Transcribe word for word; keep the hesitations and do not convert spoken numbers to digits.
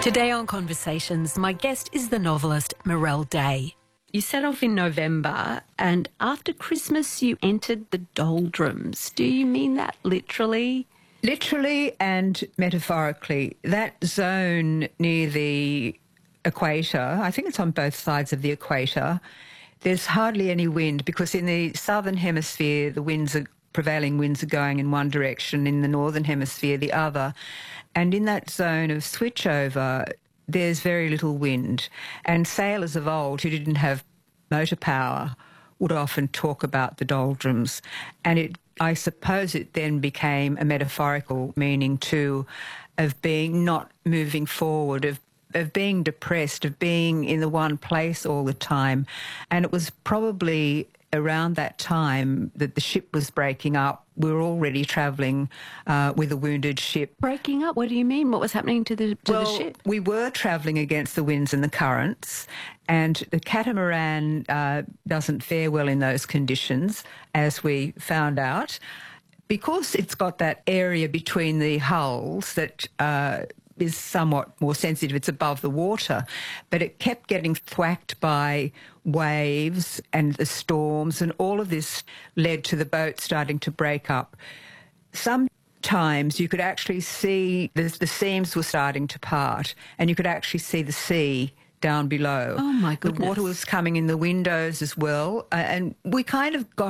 Today on Conversations, my guest is the novelist Mirelle Day. You set off in November and after Christmas you entered the doldrums. Do you mean that literally? Literally and metaphorically. That zone near the equator, I think it's on both sides of the equator, there's hardly any wind because in the southern hemisphere the winds are prevailing winds are going in one direction, in the northern hemisphere the other. And in that zone of switchover, there's very little wind. And sailors of old who didn't have motor power would often talk about the doldrums. And it, I suppose it then became a metaphorical meaning too, of being not moving forward, of of being depressed, of being in the one place all the time. And it was probably around that time that the ship was breaking up. We were already travelling uh, with a wounded ship. Breaking up? What do you mean? What was happening to the, to well, the ship? We were travelling against the winds and the currents, and the catamaran uh, doesn't fare well in those conditions, as we found out, because it's got that area between the hulls that uh, is somewhat more sensitive. It's above the water, but it kept getting thwacked by waves and the storms, and all of this led to the boat starting to break up. Sometimes you could actually see the, the seams were starting to part, and you could actually see the sea down below. Oh, my goodness. The water was coming in the windows as well, uh, and we kind of got